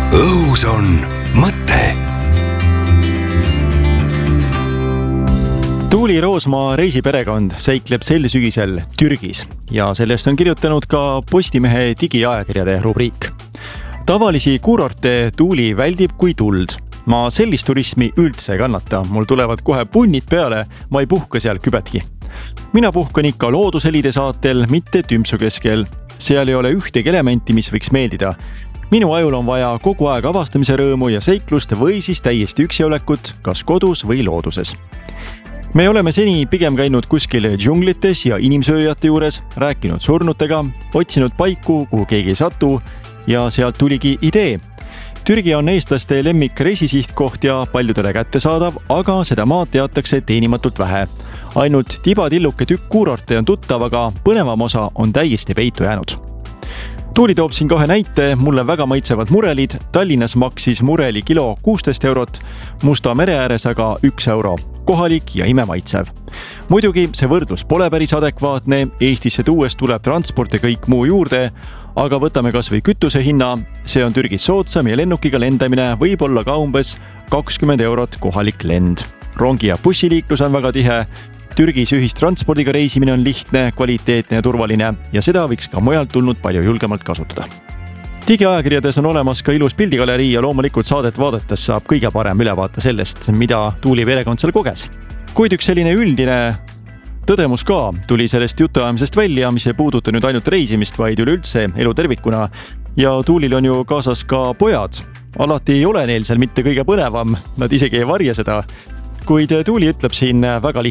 õhus on mõte. Tuuli Roosmaa reisiperekond seikleb sel sügisel Türgis ja sellest on kirjutanud ka Postimehe digiajakirjade rubriik. Tavalisi kuurorte Tuuli väldib kui tuld. Ma sellist turismi üldse ei kannata, mul tulevad kohe punnid peale, ma ei puhka seal kübetki. Mina puhkan ikka loodushelide saatel, mitte tümpsu keskel. Seal ei ole ühtegi elementi, mis võiks meeldida. Minu ajul on vaja kogu aeg avastamise rõõmu ja seiklust või siis täiesti üksiolekut, kas kodus või looduses. Me oleme seni pigem käinud kuskil džunglites ja inimsööjate juures, rääkinud surnutega, otsinud paiku, kuhu keegi ei satu ja sealt tuligi idee. Türgi on eestlaste lemmik reisisihtkoht ja paljudele kättesaadav, aga seda maad teatakse teenimatult vähe. Ainult tibatilluke tükk kuurorte on tuttav, aga põnevam osa on täiesti peitu jäänud. Tuuli toob siin kahe näite, mulle väga maitsevad murelid. Tallinnas maksis mureli kilo 16 eurot, Musta mere ääres aga 1 euro. Kohalik ja imemaitsev. Muidugi see võrdlus pole päris adekvaatne, Eestisse tuues tuleb transport ja kõik muu juurde, aga võtame kas või kütuse hinna, see on Türgis soodsam ja lennukiga lendamine võib olla ka umbes 20 eurot kohalik lend. Rongi ja bussiliiklus on väga tihe, Türgis ühistranspordiga reisimine on lihtne, kvaliteetne ja turvaline ja seda võiks ka mujalt tulnud palju julgemalt kasutada. Digiajakirjades on olemas ka ilus pildigalerii ja loomulikult saadet vaadates saab kõige parem ülevaate sellest, mida Tuuli perekond seal koges. Kuid üks selline üldine tõdemus ka tuli sellest jutuajamisest välja, mis ei puuduta nüüd ainult reisimist, vaid üleüldse elu tervikuna. Ja Tuulil on ju kaasas ka pojad. Alati ei ole neil seal mitte kõige põnevam, nad isegi ei varja seda. Kuid Tuuli ütleb siin väga